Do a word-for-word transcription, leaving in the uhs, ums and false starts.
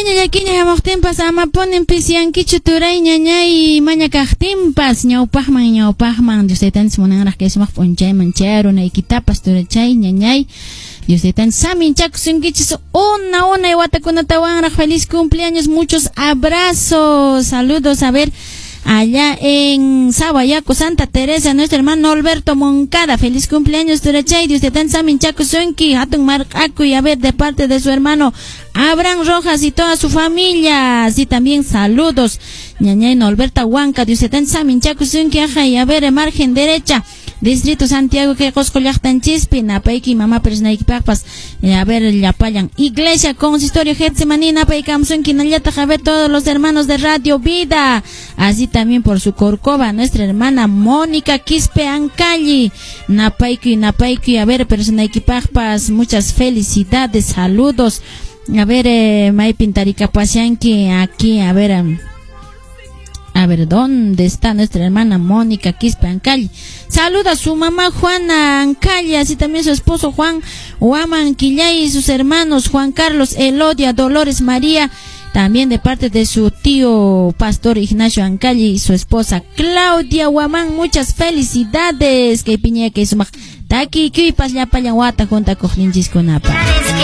ñaña yakiña hamaqtinpas ama ponen pisiankichu turay ñañay maña kaqtinpas ñawpaqman ñawpaqman Diosaytanchis munanraq kay sumaq p'unchayman charunaykitapas turachay ñañay Diosaytanchis saminchakusunkichis una una watakunatawanraq feliz cumpleaños, muchos abrazos, saludos. A ver, allá en Sabayaco, Santa Teresa, nuestro hermano Alberto Moncada, feliz cumpleaños turachay, Dios te tan saminchaco sunki, hatun marcaco, y a ver, de parte de su hermano Abraham Rojas y toda su familia, así también saludos, ñañay Alberta Huanca, Dios te tan saminchaco sunki, aja, y a ver, en margen derecha, Distrito Santiago, que Coscollactan Chispi, Napaiki, Mamá Presnaiki Papas, a ver, Yapayan, Iglesia, Consistorio, Getsemani, Napaikam Sunki, Nayata, a ver, todos los hermanos de Radio Vida, así también por su Corcova, nuestra hermana Mónica Quispe Ancalli, Napaiki, Napaiki, a ver, Presnaiki Papas, muchas felicidades, saludos, a ver, eh, May Pintarica Pasianki, aquí, a ver, um, A ver, ¿dónde está nuestra hermana Mónica Quispe Ancalli? Saluda a su mamá Juana Ancalli, así también su esposo Juan Huaman Quillay y sus hermanos Juan Carlos, Elodia, Dolores María, también de parte de su tío Pastor Ignacio Ancalli y su esposa Claudia Huaman. Muchas felicidades. Que piña que su Taki, que pas ya payan wata junta con Ninjis Conapa.